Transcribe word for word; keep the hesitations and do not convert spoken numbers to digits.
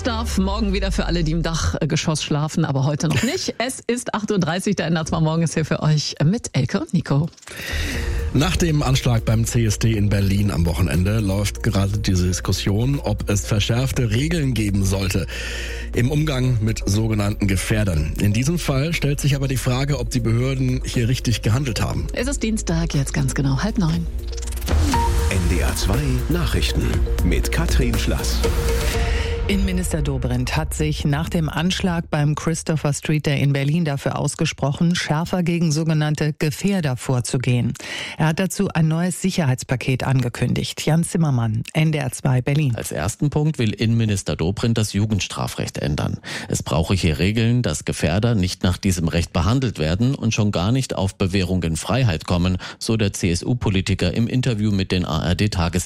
darf morgen wieder für alle, die im Dachgeschoss schlafen, aber heute noch nicht. Es ist acht Uhr dreißig, der N D R zwei Morgen ist hier für euch mit Elke und Nico. Nach dem Anschlag beim C S D in Berlin am Wochenende läuft gerade diese Diskussion, ob es verschärfte Regeln geben sollte im Umgang mit sogenannten Gefährdern. In diesem Fall stellt sich aber die Frage, ob die Behörden hier richtig gehandelt haben. Es ist Dienstag, jetzt ganz genau halb neun. N D R zwei Nachrichten mit Katrin Schlass. Innenminister Dobrindt hat sich nach dem Anschlag beim Christopher Street Day in Berlin dafür ausgesprochen, schärfer gegen sogenannte Gefährder vorzugehen. Er hat dazu ein neues Sicherheitspaket angekündigt. Jan Zimmermann, N D R zwei Berlin. Als ersten Punkt will Innenminister Dobrindt das Jugendstrafrecht ändern. Es brauche hier Regeln, dass Gefährder nicht nach diesem Recht behandelt werden und schon gar nicht auf Bewährung in Freiheit kommen, so der C S U-Politiker im Interview mit den A R D-Tagesthemen.